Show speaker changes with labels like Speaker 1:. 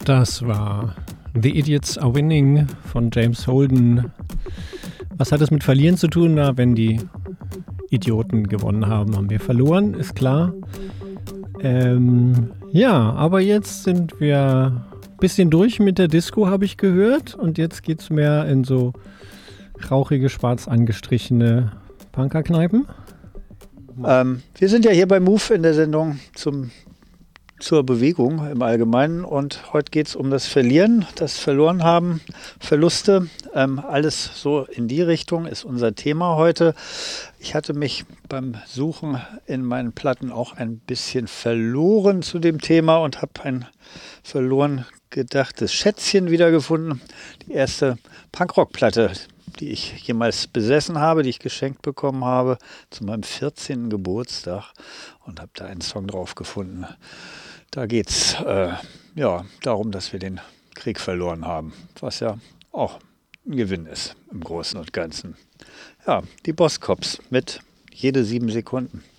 Speaker 1: Das war The Idiots Are Winning von James Holden. Was hat es mit Verlieren zu tun? Na, wenn die Idioten gewonnen haben, haben wir verloren, ist klar. Ja, aber jetzt sind wir ein bisschen durch mit der Disco, habe ich gehört. Und jetzt geht es mehr in so rauchige, schwarz angestrichene Punkerkneipen.
Speaker 2: Wir sind ja hier bei Move in der Sendung zur Bewegung im Allgemeinen und heute geht es um das Verlieren, das Verlorenhaben, Verluste, alles so in die Richtung ist unser Thema heute. Ich hatte mich beim Suchen in meinen Platten auch ein bisschen verloren zu dem Thema und habe ein verloren gedachtes Schätzchen wiedergefunden. Die erste Punkrock-Platte, die ich jemals besessen habe, die ich geschenkt bekommen habe zu meinem 14. Geburtstag und habe da einen Song drauf gefunden. Da geht es darum, dass wir den Krieg verloren haben, was ja auch ein Gewinn ist im Großen und Ganzen. Ja, die Boss Cops mit Jede 7 Sekunden.